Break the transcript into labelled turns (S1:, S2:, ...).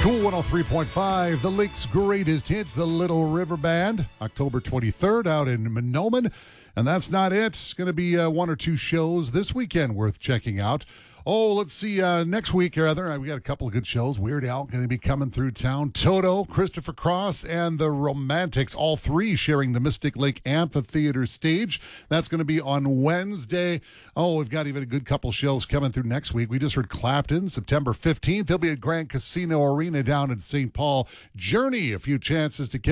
S1: Cool 103.5, the Lake's greatest hits, the Little River Band, October 23rd out in Mahnomen. And that's not it. It's going to be one or two shows this weekend worth checking out. Oh, let's see. Next week, rather, we got a couple of good shows. Weird Al going to be coming through town. Toto, Christopher Cross, and the Romantics, all three sharing the Mystic Lake Amphitheater stage. That's going to be on Wednesday. Oh, we've got even a good couple shows coming through next week. We just heard Clapton, September 15th. He'll be at Grand Casino Arena down in St. Paul. Journey, a few chances to